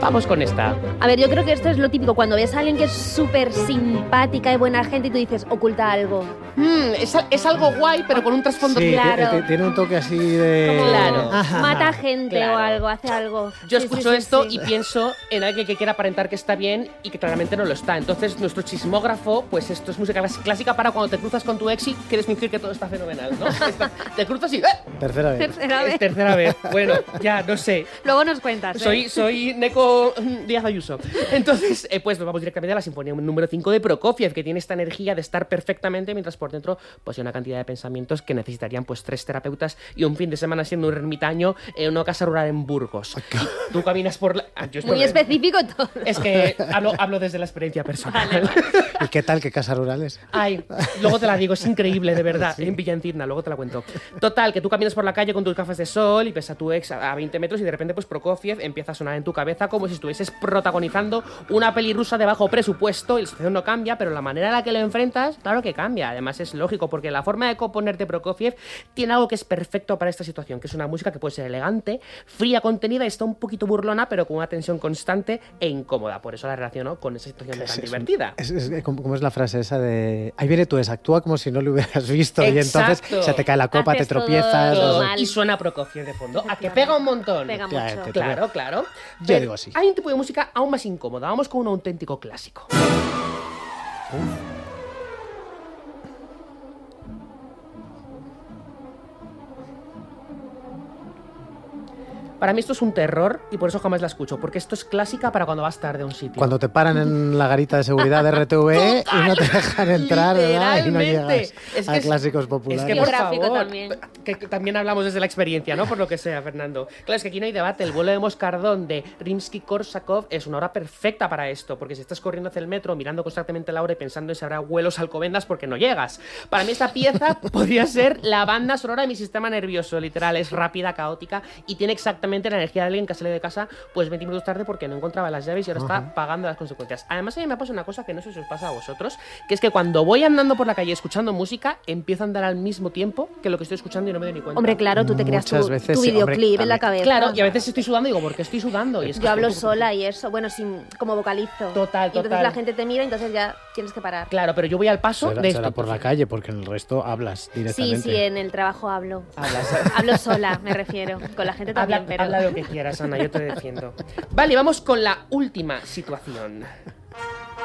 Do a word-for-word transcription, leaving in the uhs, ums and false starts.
Vamos con esta. A ver, yo creo que esto es lo típico, cuando ves a alguien que es súper simpática y buena gente y tú dices, oculta algo. Mm, es, es algo guay, pero con un trasfondo. Sí, claro. t- t- tiene un toque así de... Como Claro. Ajá. mata gente Claro. o algo, hace algo. Yo Sí, escucho sí, sí, esto sí. y pienso en alguien que quiere aparentar que está bien y que claramente no lo está. Entonces, nuestro chismógrafo, pues esto es música clas- clásica para cuando te cruzas con tu ex y quieres fingir que todo está fenomenal, ¿no? Está- te cruzas y... ¡eh! Tercera vez. Tercera vez. Es tercera vez. Bueno, ya, no sé. Luego nos cuentas. ¿eh? Soy, soy Neko mm, Díaz Ayuso. Entonces, eh, pues nos vamos directamente a la sinfonía número cinco de Prokofiev, que tiene esta energía de estar perfectamente, mientras por dentro pues hay una cantidad de pensamientos que necesitarían pues tres terapeutas y un fin de semana siendo un ermitaño en una casa rural en Burgos. Y tú caminas por la... Ah, yo estoy- Muy específico todo. Es que hablo, hablo desde la experiencia personal. Vale, ¿Y qué tal? ¿Qué casas rurales? Ay, luego te la digo, es increíble, de verdad. En Villa Encina, luego te la cuento. Total, que tú caminas por la calle con tus gafas de sol y ves a tu ex a veinte metros y de repente, pues Prokofiev empieza a sonar en tu cabeza como si estuvieses protagonizando una peli rusa de bajo presupuesto y la situación no cambia, pero la manera en la que lo enfrentas, claro que cambia. Además, es lógico, porque la forma de componerte Prokofiev tiene algo que es perfecto para esta situación, que es una música que puede ser elegante, fría, contenida y está un poquito burlona, pero con una tensión constante e incómoda. Por eso la relaciono con esa situación tan Es- es- divertida. Es, es- ¿cómo, cómo es la frase esa de... Ahí viene tu ex, actúa como si no lo hubieras visto y entonces Exacto. se te cae la copa, Haces te todo tropiezas... todo o- mal. Y suena Prokofiev de fondo. ¿A que pega un montón? Pega Ya, mucho. te- Claro, claro. Yo Pero digo sí. hay un tipo de música aún más incómoda. Vamos con un auténtico clásico. Para mí esto es un terror y por eso jamás la escucho, porque esto es clásica para cuando vas tarde a un sitio. Cuando te paran en la garita de seguridad de R T V E y no te dejan entrar, ¿verdad? Y no Literalmente. llegas Es a que es- clásicos Es populares. que Y por tráfico favor, también. Que, que también hablamos desde la experiencia, ¿no? Por lo que sea, Fernando. Claro, es que aquí no hay debate. El vuelo de Moscardón de Rimsky-Korsakov es una hora perfecta para esto, porque si estás corriendo hacia el metro, mirando constantemente la hora y pensando en si habrá vuelos Alcobendas porque no llegas. Para mí esta pieza podría ser la banda sonora de mi sistema nervioso, literal. Es rápida, caótica y tiene exactamente la energía de alguien que sale de casa pues veinte minutos tarde porque no encontraba las llaves y ahora está pagando las consecuencias. Además, a mí me pasa una cosa que no sé si os pasa a vosotros, que es que cuando voy andando por la calle escuchando música, empiezo a andar al mismo tiempo que lo que estoy escuchando y no me doy ni cuenta. Hombre, claro, tú te creas tu, Muchas veces, tu sí, videoclip hombre, en la a ver, cabeza. Claro, y a veces estoy sudando y digo, ¿por qué estoy sudando? Y es que Yo hablo estoy- sola y eso, bueno, sin, como vocalizo. Total, Y entonces total. la gente te mira y entonces ya tienes que parar. Claro, pero yo voy al paso Será, de será esto. por la calle, porque en el resto hablas Sí, directamente. sí, en el trabajo hablo. Hablas. Hablo sola, me refiero. Con la gente también, Habla, pero... habla lo que quieras, Ana, yo te defiendo. Vale, vamos con la última situación.